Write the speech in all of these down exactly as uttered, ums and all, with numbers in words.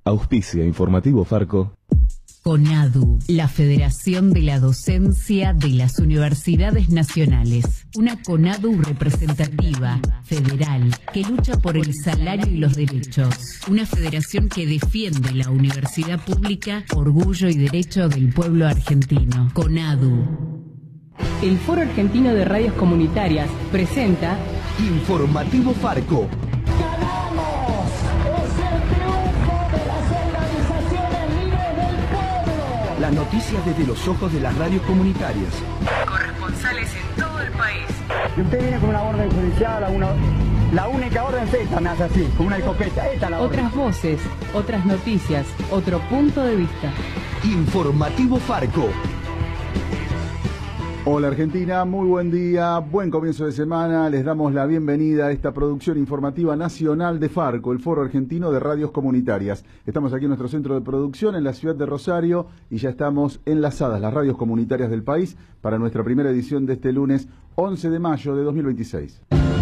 Auspicia Informativo Farco. CONADU, la Federación de la Docencia de las Universidades Nacionales. Una CONADU representativa, federal, que lucha por el salario y los derechos. Una federación que defiende la universidad pública, orgullo y derecho del pueblo argentino. CONADU. El Foro Argentino de Radios Comunitarias presenta Informativo Farco. ¡Ganamos! ¡Es el triunfo de las organizaciones libres del pueblo! Las noticias desde los ojos de las radios comunitarias. corresponsales en todo el país. Y usted viene con una orden judicial, una, la única orden es esta, me hace así, con una escopeta, esta es la orden. Otras voces, otras noticias, otro punto de vista. Informativo Farco. Hola Argentina, muy buen día, buen comienzo de semana. Les damos la bienvenida a esta producción informativa nacional de Farco, el Foro Argentino de Radios Comunitarias. Estamos aquí en nuestro centro de producción en la ciudad de Rosario y ya estamos enlazadas las radios comunitarias del país para nuestra primera edición de este lunes once de mayo de dos mil veintiséis.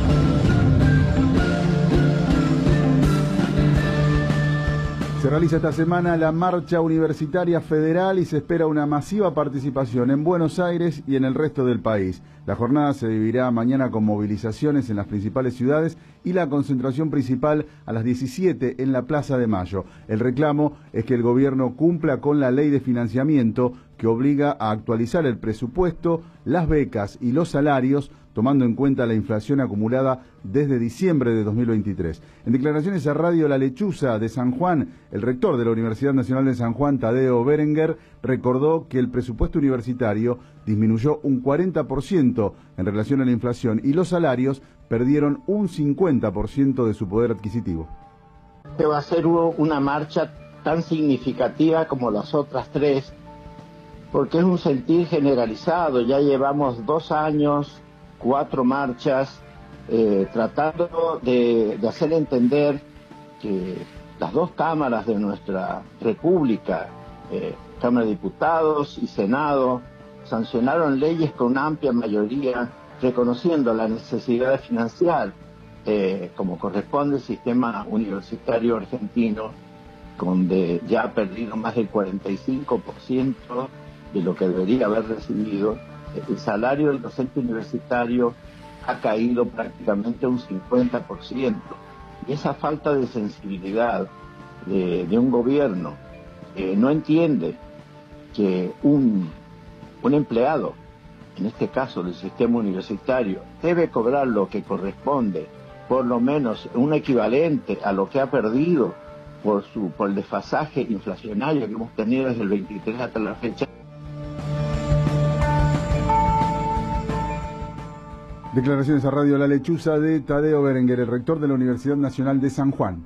Se realiza esta semana la Marcha Universitaria Federal y se espera una masiva participación en Buenos Aires y en el resto del país. La jornada se dividirá mañana con movilizaciones en las principales ciudades y la concentración principal a las diecisiete en la Plaza de Mayo. El reclamo es que el gobierno cumpla con la ley de financiamiento que obliga a actualizar el presupuesto, las becas y los salarios, tomando en cuenta la inflación acumulada desde diciembre de dos mil veintitrés. En declaraciones a Radio La Lechuza de San Juan, el rector de la Universidad Nacional de San Juan, Tadeo Berenguer, recordó que el presupuesto universitario disminuyó un cuarenta por ciento en relación a la inflación y los salarios perdieron un cincuenta por ciento de su poder adquisitivo. Que va a ser una marcha tan significativa como las otras tres, porque es un sentir generalizado. Ya llevamos dos años, cuatro marchas, eh, tratando de, de hacer entender que las dos cámaras de nuestra república, eh, Cámara de Diputados y Senado, sancionaron leyes con una amplia mayoría, reconociendo la necesidad de financiar, eh, como corresponde, el sistema universitario argentino, donde ya ha perdido más del cuarenta y cinco por ciento de lo que debería haber recibido. El salario del docente universitario ha caído prácticamente un cincuenta por ciento. Y esa falta de sensibilidad de, de un gobierno que no entiende que un, un empleado, en este caso del sistema universitario, debe cobrar lo que corresponde, por lo menos un equivalente a lo que ha perdido por, su, por el desfasaje inflacionario que hemos tenido desde el veintitrés hasta la fecha. Declaraciones a Radio La Lechuza de Tadeo Berenguer, el rector de la Universidad Nacional de San Juan.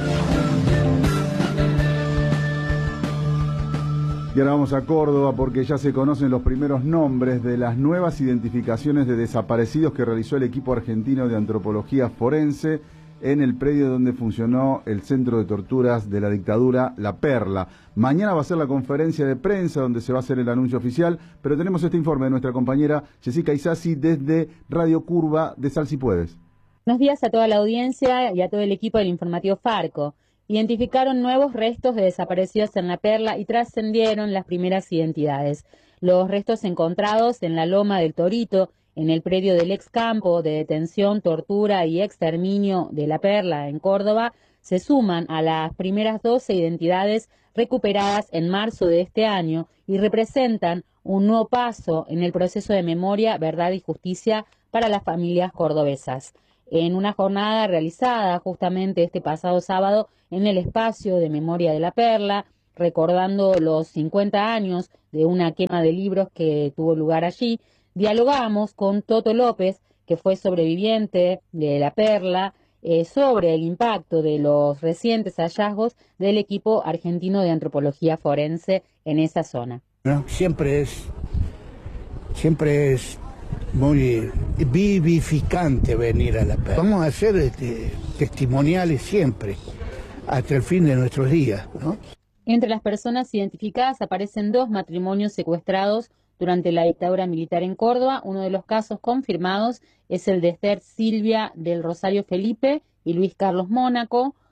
Y ahora vamos a Córdoba porque ya se conocen los primeros nombres de las nuevas identificaciones de desaparecidos que realizó el equipo argentino de antropología forense en el predio donde funcionó el centro de torturas de la dictadura La Perla. Mañana va a ser la conferencia de prensa donde se va a hacer el anuncio oficial, pero tenemos este informe de nuestra compañera Jessica Isasi desde Radio Curva de Sal Si Puedes. Buenos días a toda la audiencia y a todo el equipo del informativo Farco. Identificaron nuevos restos de desaparecidos en La Perla y trascendieron las primeras identidades. Los restos encontrados en la Loma del Torito, en el predio del ex campo de detención, tortura y exterminio de La Perla en Córdoba, se suman a las primeras doce identidades recuperadas en marzo de este año y representan un nuevo paso en el proceso de memoria, verdad y justicia para las familias cordobesas. En una jornada realizada justamente este pasado sábado en el espacio de memoria de La Perla, recordando los cincuenta años de una quema de libros que tuvo lugar allí, dialogamos con Toto López, que fue sobreviviente de La Perla, eh, sobre el impacto de los recientes hallazgos del equipo argentino de antropología forense en esa zona. ¿No? Siempre es, siempre es muy vivificante venir a La Perla. Vamos a ser este, testimoniales siempre, hasta el fin de nuestros días, ¿no? Entre las personas identificadas aparecen dos matrimonios secuestrados durante la dictadura militar en Córdoba. Uno de los casos confirmados es el de Esther Silvia del Rosario Felipe y Luis Carlos Mónaco,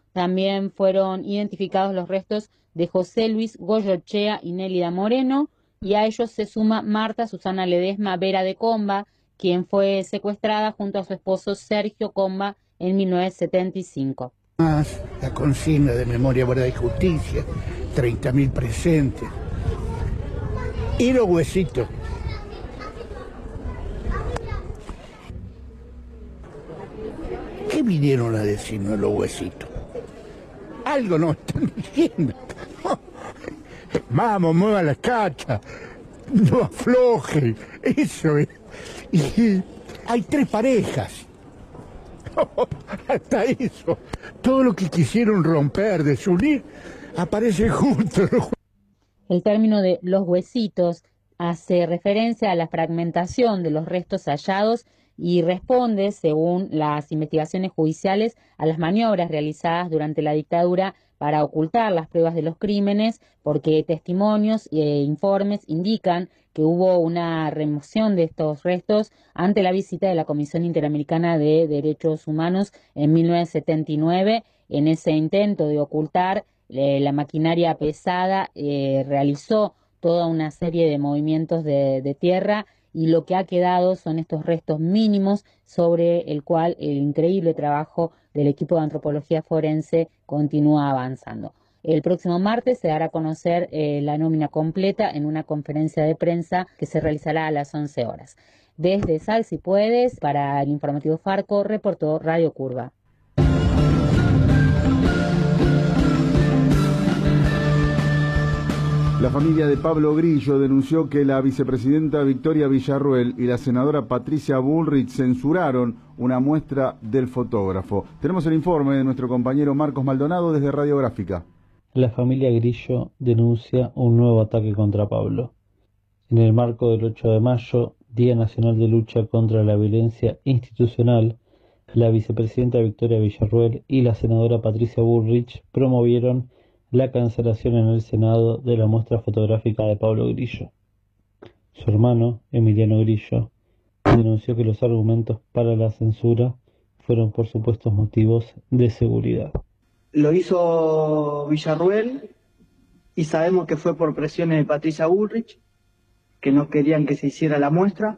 También fueron identificados los restos de José Luis Goyochea y Nélida Moreno, y a ellos se suma Marta Susana Ledesma Vera de Comba, quien fue secuestrada junto a su esposo Sergio Comba en mil novecientos setenta y cinco. Más la consigna de Memoria, Verdad y Justicia, treinta mil presentes. Y los huesitos. ¿Qué vinieron a decirnos los huesitos? Algo nos están diciendo. Vamos, mueva la cacha, no aflojen, eso es. Y hay tres parejas. Hasta eso, todo lo que quisieron romper, desunir, aparece junto. El término de los huesitos hace referencia a la fragmentación de los restos hallados y responde, según las investigaciones judiciales, a las maniobras realizadas durante la dictadura para ocultar las pruebas de los crímenes, porque testimonios e informes indican que hubo una remoción de estos restos ante la visita de la Comisión Interamericana de Derechos Humanos en mil novecientos setenta y nueve. En ese intento de ocultar, eh, la maquinaria pesada eh, realizó toda una serie de movimientos de, de tierra, y lo que ha quedado son estos restos mínimos sobre el cual el increíble trabajo del equipo de antropología forense continúa avanzando. El próximo martes se dará a conocer eh, la nómina completa en una conferencia de prensa que se realizará a las once horas. Desde Sal Si Puedes, para el informativo Farco, reportó Radio Curva. La familia de Pablo Grillo denunció que la vicepresidenta Victoria Villarruel y la senadora Patricia Bullrich censuraron una muestra del fotógrafo. Tenemos el informe de nuestro compañero Marcos Maldonado desde Radiográfica. La familia Grillo denuncia un nuevo ataque contra Pablo. En el marco del ocho de mayo, Día Nacional de Lucha contra la Violencia Institucional, la vicepresidenta Victoria Villarruel y la senadora Patricia Bullrich promovieron la cancelación en el Senado de la muestra fotográfica de Pablo Grillo. Su hermano, Emiliano Grillo, denunció que los argumentos para la censura fueron por supuestos motivos de seguridad. Lo hizo Villarruel y sabemos que fue por presiones de Patricia Bullrich, que no querían que se hiciera la muestra.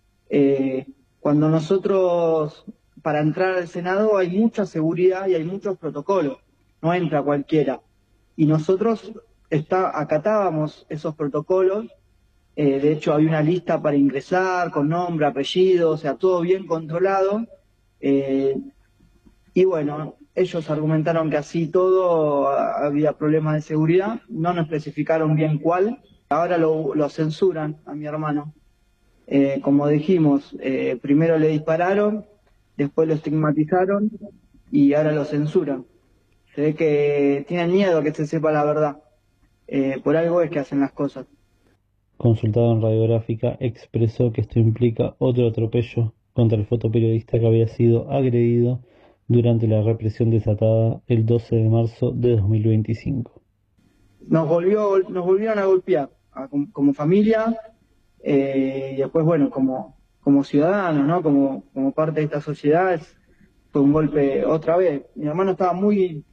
Eh, cuando nosotros, para entrar al Senado hay mucha seguridad y hay muchos protocolos, no entra cualquiera. Y nosotros está, acatábamos esos protocolos, eh, de hecho había una lista para ingresar, con nombre, apellido, o sea, todo bien controlado, eh, y bueno, ellos argumentaron que así todo había problemas de seguridad, no nos especificaron bien cuál, ahora lo, lo censuran a mi hermano. Eh, como dijimos, eh, primero le dispararon, después lo estigmatizaron y ahora lo censuran. Se ve que tienen miedo a que se sepa la verdad. Eh, por algo es que hacen las cosas. Consultado en Radiográfica, expresó que esto implica otro atropello contra el fotoperiodista que había sido agredido durante la represión desatada el doce de marzo de dos mil veinticinco. Nos volvió, nos volvieron a golpear a, como, como familia, eh, y después, bueno, como, como ciudadanos, ¿no? Como, como parte de esta sociedad, fue un golpe otra vez. Mi hermano estaba muy...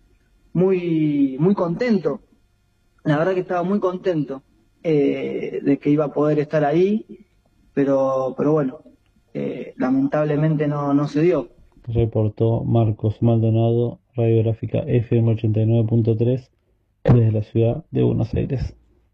muy muy contento, la verdad que estaba muy contento eh, de que iba a poder estar ahí, pero pero bueno, eh, lamentablemente no, no se dio. Reportó Marcos Maldonado, Radiográfica F M ochenta y nueve punto tres, desde la ciudad de Buenos Aires.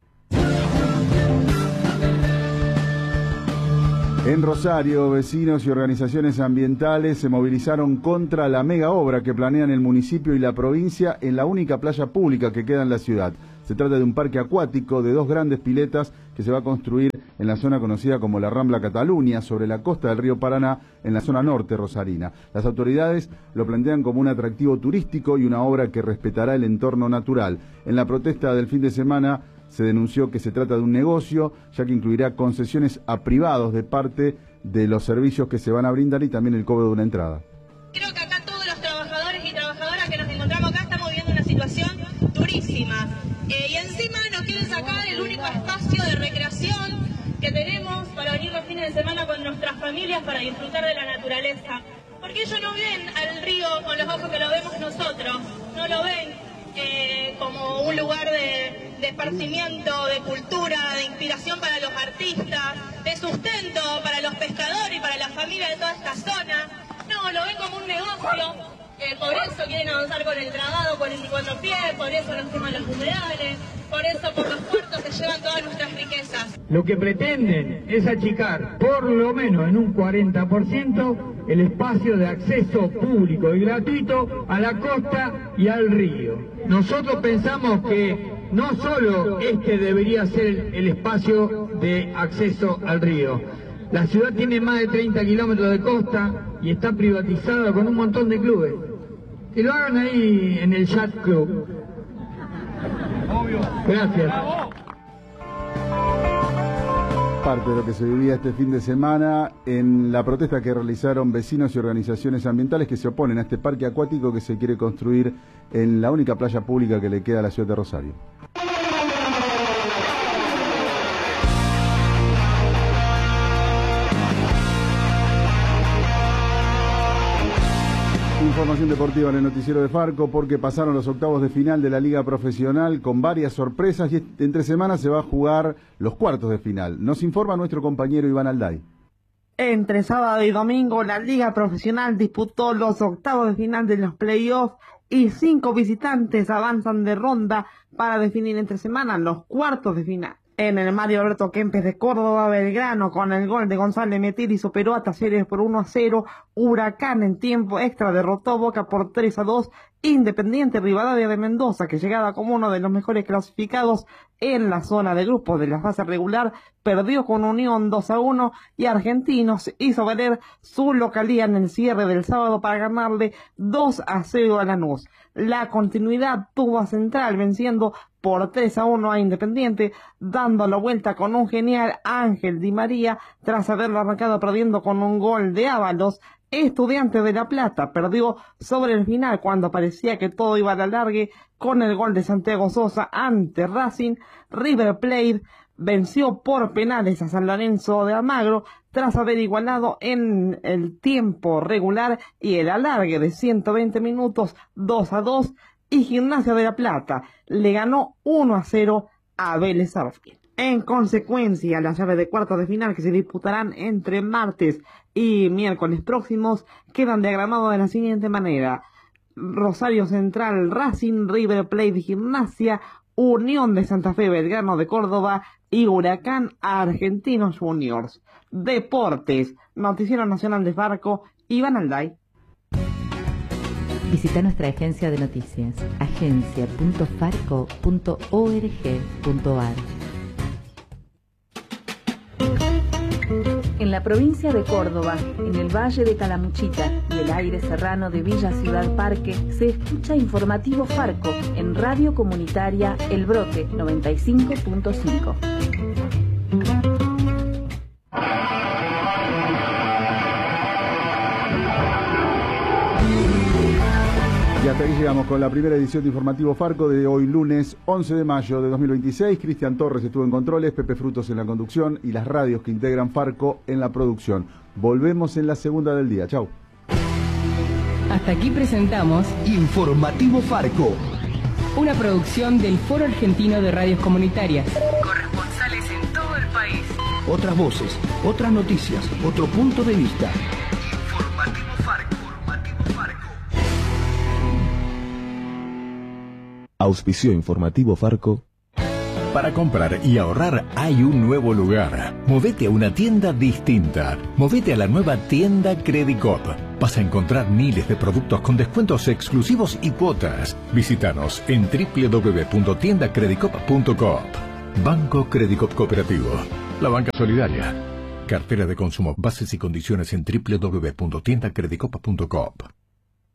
En Rosario, vecinos y organizaciones ambientales se movilizaron contra la mega obra que planean el municipio y la provincia en la única playa pública que queda en la ciudad. Se trata de un parque acuático de dos grandes piletas que se va a construir en la zona conocida como la Rambla Cataluña, sobre la costa del río Paraná, en la zona norte rosarina. Las autoridades lo plantean como un atractivo turístico y una obra que respetará el entorno natural. En la protesta del fin de semana se denunció que se trata de un negocio, ya que incluirá concesiones a privados de parte de los servicios que se van a brindar y también el cobro de una entrada. Creo que acá todos los trabajadores y trabajadoras que nos encontramos acá estamos viviendo una situación durísima. Eh, y encima nos quieren sacar el único espacio de recreación que tenemos para venir los fines de semana con nuestras familias para disfrutar de la naturaleza. Porque ellos no ven al río con los ojos que lo vemos nosotros. no lo ven eh, como un lugar de, de esparcimiento, de cultura, de inspiración para los artistas, de sustento para los pescadores y para la familia de toda esta zona. No, lo ven como un negocio. Eh, por eso quieren avanzar con el tragado cuarenta y cuatro pies, por eso nos queman los humedales, por eso por los puertos se llevan todas nuestras riquezas. Lo que pretenden es achicar por lo menos en un cuarenta por ciento el espacio de acceso público y gratuito a la costa y al río. Nosotros pensamos que no solo este debería ser el espacio de acceso al río. La ciudad tiene más de treinta kilómetros de costa y está privatizada con un montón de clubes. Que lo hagan ahí en el Yacht Club. Gracias. Parte de lo que se vivía este fin de semana en la protesta que realizaron vecinos y organizaciones ambientales que se oponen a este parque acuático que se quiere construir en la única playa pública que le queda a la ciudad de Rosario. Información deportiva en el noticiero de Farco porque pasaron los octavos de final de la Liga Profesional con varias sorpresas y entre semanas se va a jugar los cuartos de final. Nos informa nuestro compañero Iván Alday. Entre sábado y domingo la Liga Profesional disputó los octavos de final de los playoffs y cinco visitantes avanzan de ronda para definir entre semanas los cuartos de final. En el Mario Alberto Kempes de Córdoba, Belgrano, con el gol de González Metil, superó a Talleres por uno a cero. Huracán en tiempo extra derrotó Boca por tres a dos. Independiente Rivadavia de Mendoza, que llegaba como uno de los mejores clasificados en la zona de grupos de la fase regular, perdió con Unión dos a uno. Y Argentinos hizo valer su localía en el cierre del sábado para ganarle dos a cero a Lanús. La continuidad tuvo a Central venciendo por tres a uno a Independiente, dando la vuelta con un genial Ángel Di María tras haberlo arrancado perdiendo con un gol de Ábalos. Estudiantes de La Plata perdió sobre el final cuando parecía que todo iba a la largue con el gol de Santiago Sosa ante Racing. River Plate venció por penales a San Lorenzo de Almagro tras haber igualado en el tiempo regular y el alargue de ciento veinte minutos dos a dos. Y Gimnasia de La Plata le ganó uno a cero a Vélez Sarsfield. En consecuencia, las llaves de cuartos de final que se disputarán entre martes y miércoles próximos quedan diagramados de la siguiente manera: Rosario Central, Racing, River Plate, Gimnasia, Unión de Santa Fe, Belgrano de Córdoba y Huracán Argentinos Juniors. Deportes, Noticiero Nacional de Farco, Iván Alday. Visita nuestra agencia de noticias, agencia punto farco punto org punto ar. En la provincia de Córdoba, en el Valle de Calamuchita y el aire serrano de Villa Ciudad Parque, se escucha Informativo Farco en Radio Comunitaria El Brote noventa y cinco punto cinco. Y hasta aquí llegamos con la primera edición de Informativo Farco de hoy lunes once de mayo de dos mil veintiséis. Cristian Torres estuvo en controles, Pepe Frutos en la conducción y las radios que integran Farco en la producción. Volvemos en la segunda del día. Chau. Hasta aquí presentamos Informativo Farco, una producción del Foro Argentino de Radios Comunitarias. Corresponsales en todo el país. otras voces, otras noticias, otro punto de vista. Informativo Farco. Auspició Informativo Farco. Para comprar y ahorrar hay un nuevo lugar. Movete a una tienda distinta. Movete a la nueva tienda Credicop. Vas a encontrar miles de productos con descuentos exclusivos y cuotas. Visítanos en doble u doble u doble u punto tienda credicop punto coop. Banco Credicop Cooperativo. La banca solidaria. Cartera de consumo. Bases y condiciones en doble u doble u doble u punto tienda credicop punto coop.